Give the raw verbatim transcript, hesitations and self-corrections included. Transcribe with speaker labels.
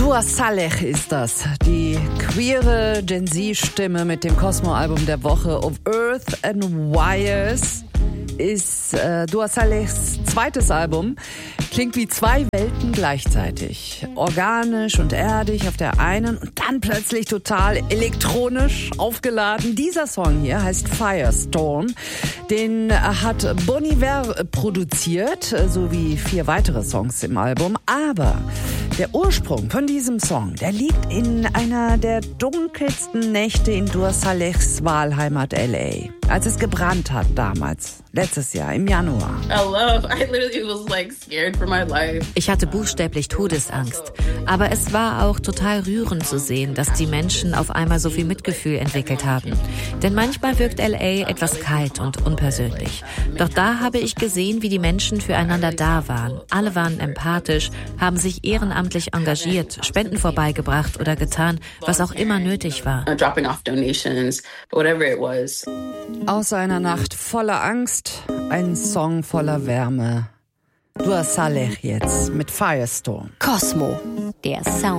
Speaker 1: Dua Saleh ist das, die queere Gen-Z-Stimme mit dem Cosmo-Album der Woche Of Earth and Wires. Ist äh, Dua Salehs zweites Album, klingt wie zwei Welten gleichzeitig. Organisch und erdig auf der einen und dann plötzlich total elektronisch aufgeladen. Dieser Song hier heißt Firestorm. Den hat Bon Iver produziert, so wie vier weitere Songs im Album. Aber der Ursprung von diesem Song, der liegt in einer der dunkelsten Nächte in Dua Salehs Wahlheimat L A. Als es gebrannt hat damals, letztes Jahr im Januar.
Speaker 2: Ich hatte buchstäblich Todesangst. Aber es war auch total rührend zu sehen, dass die Menschen auf einmal so viel Mitgefühl entwickelt haben. Denn manchmal wirkt L A etwas kalt und unpersönlich. Doch da habe ich gesehen, wie die Menschen füreinander da waren. Alle waren empathisch, haben sich ehrenamtlich engagiert, Spenden vorbeigebracht oder getan, was auch immer nötig war.
Speaker 1: Aus einer Nacht voller Angst, ein Song voller Wärme. Dua Saleh jetzt mit Firestorm.
Speaker 3: Cosmo, der Sound.